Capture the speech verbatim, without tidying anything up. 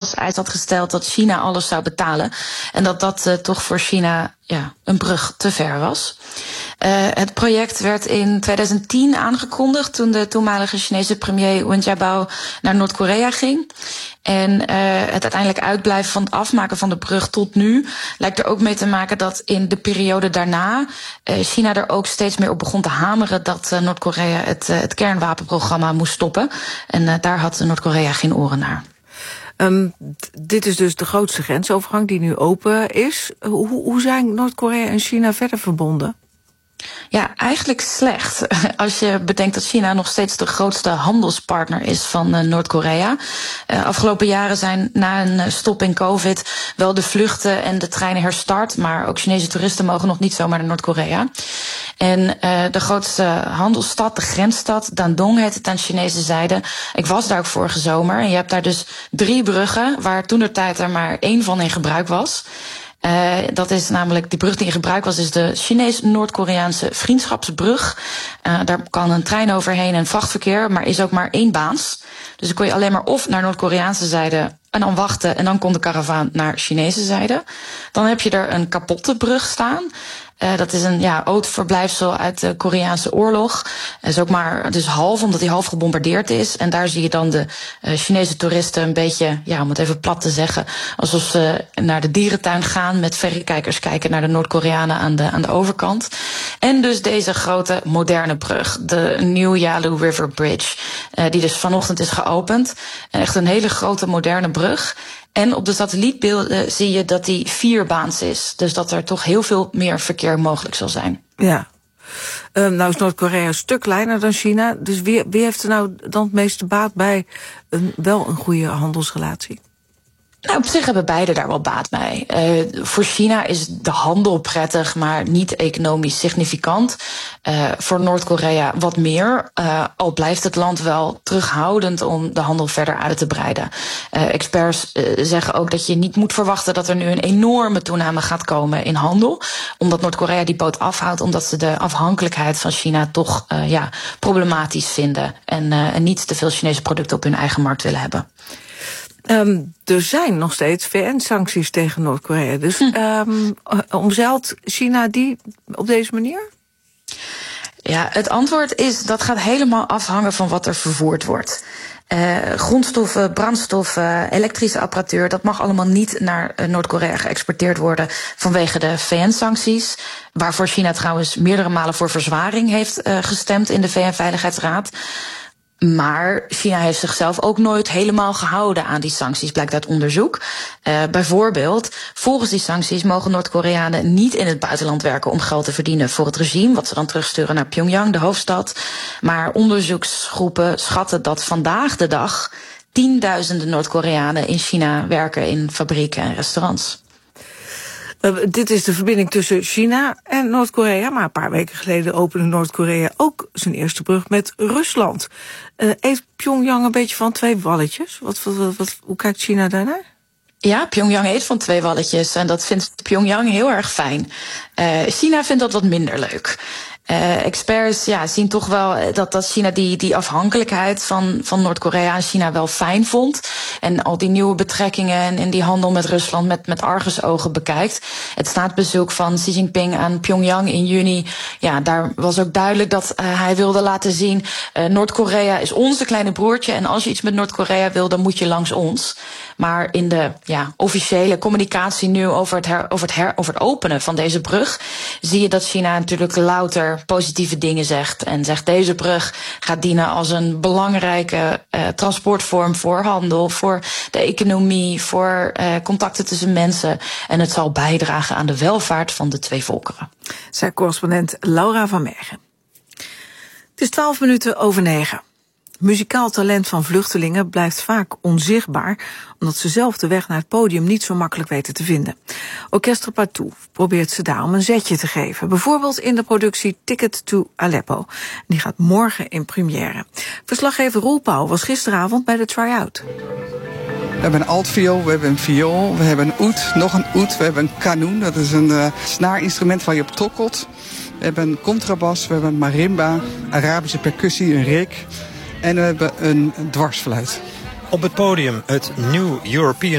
als eis had gesteld dat China alles zou betalen. En dat dat uh, toch voor China ja, een brug te ver was. Uh, het project werd in twintig tien aangekondigd toen de toenmalige Chinese premier Wen Jiabao naar Noord-Korea ging. En uh, het uiteindelijk uitblijven van het afmaken van de brug tot nu lijkt er ook mee te maken dat in de periode daarna uh, China er ook steeds meer op begon te hameren dat uh, Noord-Korea het, uh, het kernwapenprogramma moest stoppen. En uh, daar had Noord-Korea geen oren naar. Um, d- dit is dus de grootste grensovergang die nu open is. Hoe, hoe zijn Noord-Korea en China verder verbonden? Ja, eigenlijk slecht. Als je bedenkt dat China nog steeds de grootste handelspartner is van uh, Noord-Korea. Uh, afgelopen jaren zijn na een stop in COVID wel de vluchten en de treinen herstart. Maar ook Chinese toeristen mogen nog niet zomaar naar Noord-Korea. En uh, de grootste handelsstad, de grensstad, Dandong heet het aan de Chinese zijde. Ik was daar ook vorige zomer. En je hebt daar dus drie bruggen, waar toentertijd er maar één van in gebruik was. Uh, dat is namelijk, die brug die in gebruik was, is de Chinees-Noord-Koreaanse vriendschapsbrug. Uh, daar kan een trein overheen en vrachtverkeer, maar is ook maar één baans. Dus dan kon je alleen maar of naar Noord-Koreaanse zijde en dan wachten en dan kon de karavaan naar Chinese zijde. Dan heb je er een kapotte brug staan. Uh, dat is een ja, oud verblijfsel uit de Koreaanse oorlog. Dat is ook maar dus half, omdat die half gebombardeerd is. En daar zie je dan de uh, Chinese toeristen een beetje, ja, om het even plat te zeggen, alsof ze naar de dierentuin gaan met verrekijkers kijken naar de Noord-Koreanen aan de, aan de overkant. En dus deze grote moderne brug, de New Yalu River Bridge, uh, die dus vanochtend is geopend. En echt een hele grote moderne brug. En op de satellietbeelden zie je dat die vierbaans is. Dus dat er toch heel veel meer verkeer mogelijk zal zijn. Ja. Uh, nou is Noord-Korea een stuk kleiner dan China. Dus wie, wie heeft er nou dan het meeste baat bij een, wel een goede handelsrelatie? Nou, op zich hebben beide daar wel baat bij. Uh, voor China is de handel prettig, maar niet economisch significant. Uh, voor Noord-Korea wat meer. Uh, al blijft het land wel terughoudend om de handel verder uit te breiden. Uh, experts uh, zeggen ook dat je niet moet verwachten dat er nu een enorme toename gaat komen in handel. Omdat Noord-Korea die boot afhoudt, omdat ze de afhankelijkheid van China toch uh, ja, problematisch vinden. En, uh, en niet te veel Chinese producten op hun eigen markt willen hebben. Um, er zijn nog steeds V N-sancties tegen Noord-Korea. Dus hm. um, omzeilt China die op deze manier? Ja, het antwoord is dat gaat helemaal afhangen van wat er vervoerd wordt. Uh, grondstoffen, brandstoffen, elektrische apparatuur, dat mag allemaal niet naar uh, Noord-Korea geëxporteerd worden vanwege de V N-sancties. Waarvoor China trouwens meerdere malen voor verzwaring heeft uh, gestemd in de V N-veiligheidsraad. Maar China heeft zichzelf ook nooit helemaal gehouden aan die sancties, blijkt uit onderzoek. Uh, bijvoorbeeld, volgens die sancties mogen Noord-Koreanen niet in het buitenland werken om geld te verdienen voor het regime, wat ze dan terugsturen naar Pyongyang, de hoofdstad. Maar onderzoeksgroepen schatten dat vandaag de dag tienduizenden Noord-Koreanen in China werken in fabrieken en restaurants. Uh, dit is de verbinding tussen China en Noord-Korea. Maar een paar weken geleden opende Noord-Korea ook zijn eerste brug met Rusland. Uh, eet Pyongyang een beetje van twee walletjes? Wat, wat, wat, hoe kijkt China daarnaar? Ja, Pyongyang eet van twee walletjes en dat vindt Pyongyang heel erg fijn. Uh, China vindt dat wat minder leuk. Uh, experts ja, zien toch wel dat, dat China die, die afhankelijkheid van, van Noord-Korea en China wel fijn vond. En al die nieuwe betrekkingen en, en die handel met Rusland met, met argusogen bekijkt. Het staatsbezoek van Xi Jinping aan Pyongyang in juni, ja, daar was ook duidelijk dat uh, hij wilde laten zien, uh, Noord-Korea is onze kleine broertje en als je iets met Noord-Korea wil, dan moet je langs ons. Maar in de ja, officiële communicatie nu over het, her, over, het her, over het openen van deze brug zie je dat China natuurlijk louter positieve dingen zegt. En zegt deze brug gaat dienen als een belangrijke uh, transportvorm voor handel, voor de economie, voor uh, contacten tussen mensen. En het zal bijdragen aan de welvaart van de twee volkeren. Zij correspondent Laura van Mergen. Het is twaalf minuten over negen. Muzikaal talent van vluchtelingen blijft vaak onzichtbaar, omdat ze zelf de weg naar het podium niet zo makkelijk weten te vinden. Orchestre Patou probeert ze daarom een zetje te geven. Bijvoorbeeld in de productie Ticket to Aleppo. Die gaat morgen in première. Verslaggever Roel Pauw was gisteravond bij de try-out. We hebben een altviool, we hebben een viool, we hebben een oud, nog een oud, we hebben een kanoen. Dat is een uh, snaarinstrument waar je op tokkelt. We hebben een contrabas, we hebben een marimba, Arabische percussie, een rik. En we hebben een dwarsfluit. Op het podium het New European